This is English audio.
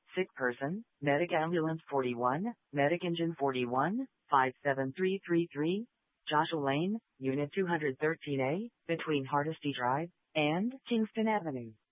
Sick person, Medic Ambulance 41, Medic Engine 41, 57333, Joshua Lane, Unit 213A, between Hardesty Drive and Kingston Avenue.